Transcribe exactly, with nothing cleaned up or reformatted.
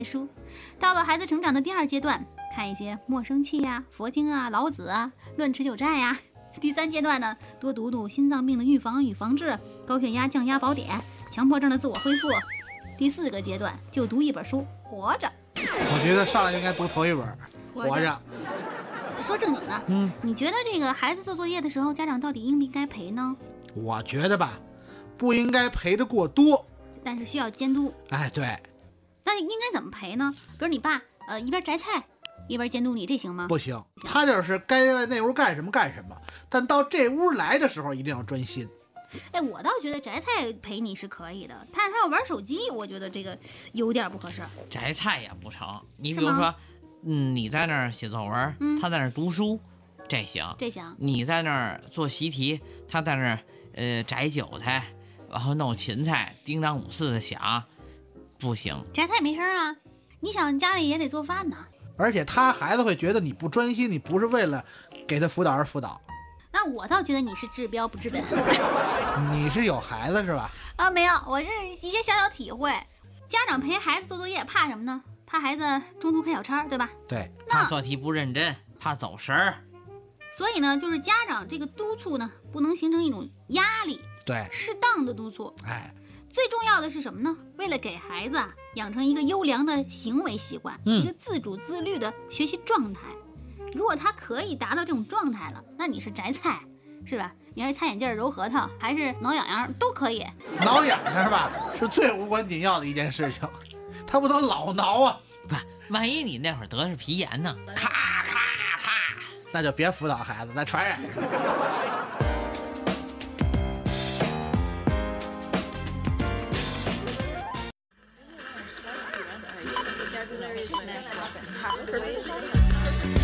书。到了孩子成长的第二阶段，看一些莫生气呀、佛经啊、老子啊、论持久战呀。第三阶段呢，多读读心脏病的预防与防治、高血压降压宝典、强迫症的自我恢复。第四个阶段就读一本书，活着。 我觉得上来应该读头一本，活着。 说正经的，嗯，你觉得这个孩子做作业的时候，家长到底应不应该陪呢？ 我觉得吧，不应该陪的过多， 但是需要监督。 哎，对。 那应该怎么陪呢？比如你爸，呃，一边摘菜，一边监督你，这行吗？ 不行，他就是该在那屋干什么干什么，但到这屋来的时候一定要专心。 哎，我倒觉得摘菜陪你是可以的，但是他要玩手机，我觉得这个有点不合适。 摘菜也不成，你比如说，嗯，你在那儿写作文，嗯、他在那儿读书，这行， 这行。你在那儿做习题，他在那儿呃摘韭菜，然后弄芹菜，叮当五四的响，不行。 摘菜没事啊，你想家里也得做饭呢。 而且他孩子会觉得你不专心，你不是为了给他辅导而辅导。 那我倒觉得你是治标不治本。 你是有孩子是吧？ 啊，没有，我是一些小小体会。家长陪孩子做作业，怕什么呢？怕孩子中途开小差，对吧？ 对， 怕做题不认真，怕走神儿。 所以呢，就是家长这个督促呢，不能形成一种压力， 对， 适当的督促。 哎， 最重要的是什么呢？为了给孩子啊养成一个优良的行为习惯，嗯、一个自主自律的学习状态。如果他可以达到这种状态了，那你是摘菜，是吧？你是擦眼镜、揉核桃，还是挠痒痒都可以。 挠痒痒是吧？是最无关紧要的一件事情，他不能老挠啊。 不，万一你那会儿得的是皮炎呢？咔咔咔， 那就别辅导孩子，那传染。 Vocabulary is meant to happen.